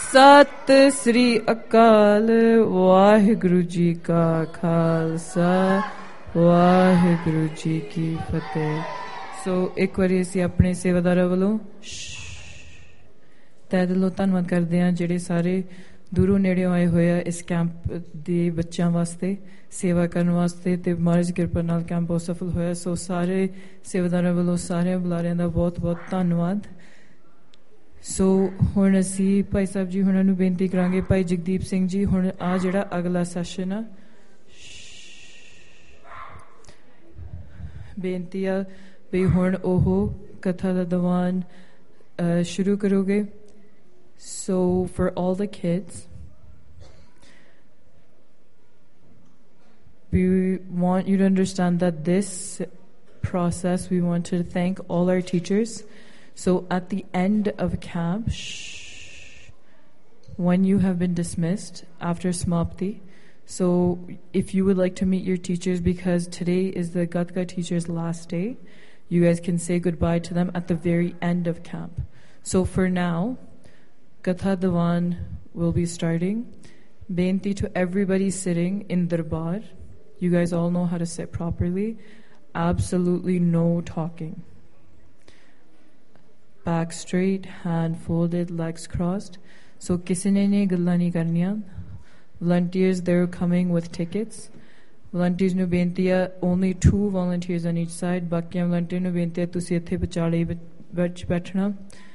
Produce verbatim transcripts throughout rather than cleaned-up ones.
ਸਤਿ ਸ੍ਰੀ ਅਕਾਲ। ਵਾਹਿਗੁਰੂ ਜੀ ਕਾ ਖਾਲਸਾ ਵਾਹਿਗੁਰੂ ਜੀ ਕੀ ਫਤਿਹ। ਸੋ ਇੱਕ ਵਾਰੀ ਅਸੀਂ ਆਪਣੇ ਸੇਵਾਦਾਰਾਂ ਵੱਲੋਂ ਤਹਿ ਦਿਲੋਂ ਧੰਨਵਾਦ ਕਰਦੇ ਹਾਂ ਜਿਹੜੇ ਸਾਰੇ ਦੂਰੋਂ ਨੇੜਿਓਂ ਆਏ ਹੋਏ ਆ ਇਸ ਕੈਂਪ ਦੇ ਬੱਚਿਆਂ ਵਾਸਤੇ ਸੇਵਾ ਕਰਨ ਵਾਸਤੇ, ਅਤੇ ਮਹਾਰਾਜ ਦੀ ਕਿਰਪਾ ਨਾਲ ਕੈਂਪ ਬਹੁਤ ਸਫਲ ਹੋਇਆ। ਸੋ ਸਾਰੇ ਸੇਵਾਦਾਰਾਂ ਵੱਲੋਂ ਸਾਰਿਆਂ ਬੁਲਾਰਿਆਂ ਦਾ ਬਹੁਤ ਬਹੁਤ ਧੰਨਵਾਦ। ਸੋ ਹੁਣ ਅਸੀਂ ਭਾਈ ਸਾਹਿਬ ਜੀ ਹੁਣਾਂ ਨੂੰ ਬੇਨਤੀ ਕਰਾਂਗੇ, ਭਾਈ ਜਗਦੀਪ ਸਿੰਘ ਜੀ, ਹੁਣ ਆ ਜਿਹੜਾ ਅਗਲਾ ਸੈਸ਼ਨ ਆ, ਬੇਨਤੀ ਆ ਵੀ ਹੁਣ ਉਹ ਕਥਾ ਦਾ ਦੀਵਾਨ ਸ਼ੁਰੂ ਕਰੋਗੇ। So for all the kids, we want you to understand that this process, we want to thank all our teachers. So at the end of camp, shh, when you have been dismissed after Samapti, so if you would like to meet your teachers, because today is the Gatka teachers' last day, you guys can say goodbye to them at the very end of camp. So for now, Katha Diwan will be starting. Benti to everybody sitting in Darbar. You guys all know how to sit properly. Absolutely no talking. Back straight, hand folded, legs crossed. So kisine ne galla nahi karniyan. Volunteers, they're coming with tickets. Volunteers nu benti hai, only two volunteers on each side. Bakiyan volunteer nu benti hai, tusi ਇੱਥੇ ਵਿਚਾਲੇ ਵਿੱਚ ਬੈਠਣਾ।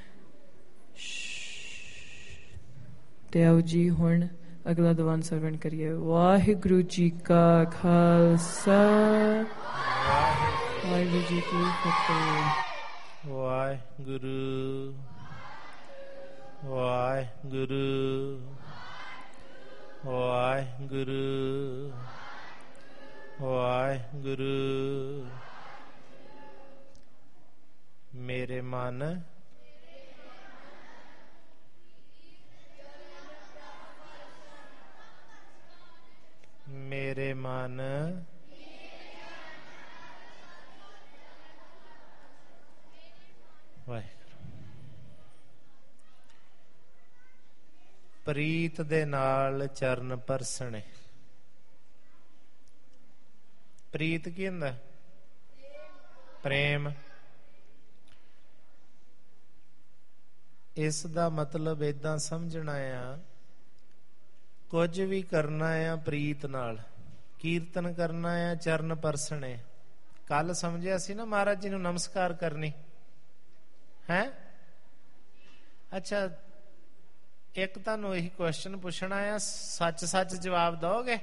ਤੇ ਆਓ ਜੀ ਹੁਣ ਅਗਲਾ ਦੀਵਾਨ ਸਰਵਣ ਕਰੀਏ। ਵਾਹਿਗੁਰੂ ਜੀ ਕਾ ਖਾਲਸਾ ਵਾਹਿਗੁਰੂ ਜੀ ਕੀ ਫਤਿਹ। ਵਾਹਿਗੁਰੂ ਵਾਹਿਗੁਰੂ ਵਾਹਿਗੁਰੂ ਵਾਹਿਗੁਰੂ। ਮੇਰੇ ਮਨ ਮੇਰੇ ਮਨ ਵਾਹਿਗੁਰੂ। ਪ੍ਰੀਤ ਦੇ ਨਾਲ ਚਰਨ ਪਰਸਣੇ। ਪ੍ਰੀਤ ਕੀ ਹੁੰਦਾ? ਪ੍ਰੇਮ। ਇਸ ਦਾ ਮਤਲਬ ਏਦਾਂ ਸਮਝਣਾ ਆ, ਕੁਝ ਵੀ ਕਰਨਾ ਆ ਪ੍ਰੀਤ ਨਾਲ, ਕੀਰਤਨ ਕਰਨਾ ਆ ਚਰਨ ਪਰਸਣੇ। ਕੱਲ ਸਮਝਿਆ ਸੀ ਨਾ ਮਹਾਰਾਜ ਜੀ ਨੂੰ ਨਮਸਕਾਰ ਕਰਨੀ ਹੈ। ਅੱਛਾ, ਇੱਕ ਤੁਹਾਨੂੰ ਇਹੀ ਕੁਐਸਚਨ ਪੁੱਛਣਾ ਆ, ਸੱਚ ਸੱਚ ਜਵਾਬ ਦਓਗੇ?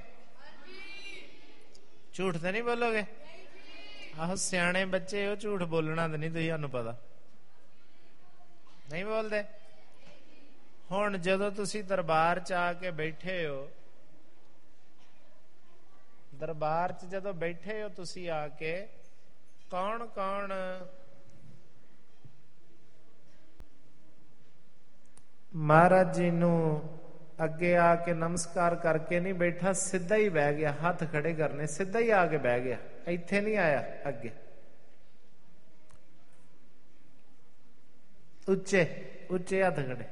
ਝੂਠ ਤਾਂ ਨਹੀਂ ਬੋਲੋਗੇ? ਆਹੋ ਸਿਆਣੇ ਬੱਚੇ ਉਹ, ਝੂਠ ਬੋਲਣਾ ਤਾਂ ਨਹੀਂ, ਤੁਸੀਂ ਤੁਹਾਨੂੰ ਪਤਾ ਨਹੀਂ ਬੋਲਦੇ। ਹੁਣ ਜਦੋਂ ਤੁਸੀਂ ਦਰਬਾਰ ਚ ਆ ਕੇ ਬੈਠੇ ਹੋ, ਦਰਬਾਰ ਚ ਜਦੋਂ ਬੈਠੇ ਹੋ ਤੁਸੀਂ ਆ ਕੇ, ਕੌਣ ਕੌਣ ਮਹਾਰਾਜ ਜੀ ਨੂੰ ਅੱਗੇ ਆ ਕੇ ਨਮਸਕਾਰ ਕਰਕੇ ਨਹੀਂ ਬੈਠਾ, ਸਿੱਧਾ ਹੀ ਬਹਿ ਗਿਆ, ਹੱਥ ਖੜੇ ਕਰਨੇ, ਸਿੱਧਾ ਹੀ ਆ ਕੇ ਬਹਿ ਗਿਆ, ਇੱਥੇ ਨਹੀਂ ਆਇਆ ਅੱਗੇ। ਉੱਚੇ ਉੱਚੇ ਹੱਥ ਖੜੇ,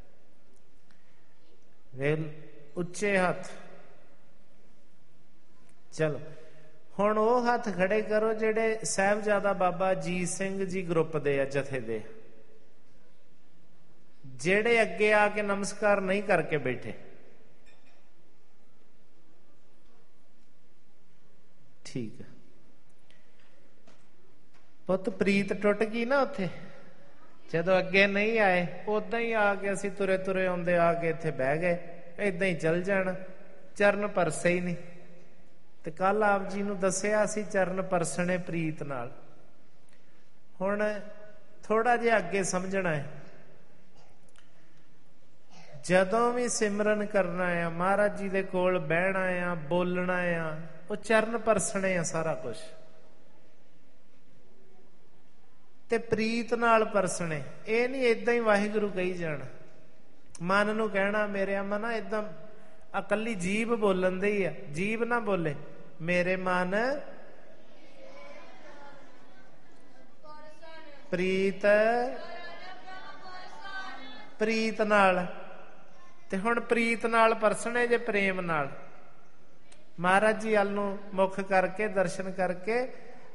ਵੇਲ ਉੱਚੇ ਹੱਥ। ਚਲੋ ਹੁਣ ਉਹ ਹੱਥ ਖੜੇ ਕਰੋ ਜਿਹੜੇ ਸਾਹਿਬਜ਼ਾਦਾ ਬਾਬਾ ਅਜੀਤ ਸਿੰਘ ਜੀ ਗਰੁੱਪ ਦੇ ਆ, ਜਥੇ ਦੇ, ਜਿਹੜੇ ਅੱਗੇ ਆ ਕੇ ਨਮਸਕਾਰ ਨਹੀਂ ਕਰਕੇ ਬੈਠੇ। ਠੀਕ ਹੈ ਪੁੱਤ, ਪ੍ਰੀਤ ਟੁੱਟ ਗਈ ਨਾ ਉੱਥੇ, ਜਦੋਂ ਅੱਗੇ ਨਹੀਂ ਆਏ ਉਦਾਂ ਹੀ ਆ ਕੇ ਅਸੀਂ ਤੁਰੇ ਤੁਰੇ ਆਉਂਦੇ ਆ ਕੇ ਇੱਥੇ ਬਹਿ ਗਏ, ਏਦਾਂ ਹੀ ਚੱਲ ਜਾਣ, ਚਰਨ ਪਰਸੇ ਹੀ ਨਹੀਂ। ਤੇ ਕੱਲ ਆਪ ਜੀ ਨੂੰ ਦੱਸਿਆ ਸੀ ਚਰਨ ਪਰਸਣੇ ਪ੍ਰੀਤ ਨਾਲ। ਹੁਣ ਥੋੜਾ ਜਿਹਾ ਅੱਗੇ ਸਮਝਣਾ ਹੈ, ਜਦੋਂ ਵੀ ਸਿਮਰਨ ਕਰਨਾ ਆ, ਮਹਾਰਾਜ ਜੀ ਦੇ ਕੋਲ ਬਹਿਣਾ ਆ, ਬੋਲਣਾ ਆ, ਉਹ ਚਰਨ ਪਰਸਣੇ ਆ ਸਾਰਾ ਕੁਛ, ਤੇ ਪ੍ਰੀਤ ਨਾਲ ਪਰਸਣੇ। ਇਹ ਨਹੀਂ ਏਦਾਂ ਹੀ ਵਾਹਿਗੁਰੂ ਕਹੀ ਜਾਣਾ, ਮਨ ਨੂੰ ਕਹਿਣਾ ਮੇਰੇ ਅਮਾ ਨਾ ਏਦਾਂ ਇਕੱਲੀ ਜੀਭ ਬੋਲਣ ਦੇ ਹੀ ਆ, ਜੀਭ ਨਾ ਬੋਲੇ ਮੇਰੇ ਮਨ ਪ੍ਰੀਤ ਪ੍ਰੀਤ ਨਾਲ ਤੇ ਹੁਣ ਪ੍ਰੀਤ ਨਾਲ ਪਰਸਣੇ ਜੇ ਪ੍ਰੇਮ ਨਾਲ। ਮਹਾਰਾਜ ਜੀ ਵੱਲ ਨੂੰ ਮੁੱਖ ਕਰਕੇ ਦਰਸ਼ਨ ਕਰਕੇ